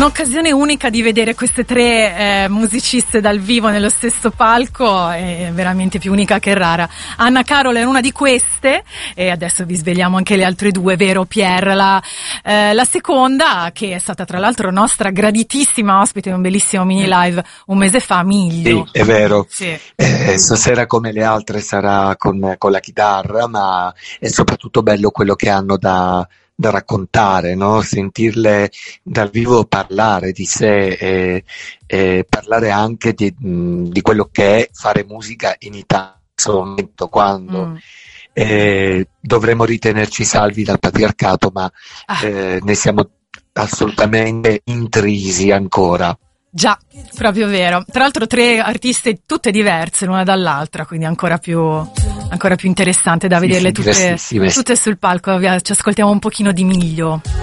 Un'occasione unica di vedere queste tre musiciste dal vivo nello stesso palco, è veramente più unica che rara. Anna Carol è una di queste, e adesso vi svegliamo anche le altre due, vero Pier? La seconda, che è stata tra l'altro nostra graditissima ospite in un bellissimo mini live un mese fa, Miglio. Sì, è vero. Sì. Stasera come le altre sarà con la chitarra, ma è soprattutto bello quello che hanno da raccontare, no? Sentirle dal vivo parlare di sé e parlare anche di quello che è fare musica in Italia in questo momento, quando dovremmo ritenerci salvi dal patriarcato, ma ne siamo assolutamente intrisi ancora. Già, proprio vero. Tra l'altro tre artiste tutte diverse l'una dall'altra, quindi ancora più interessante da vederle tutte sul palco. Ci ascoltiamo un pochino di Miglio.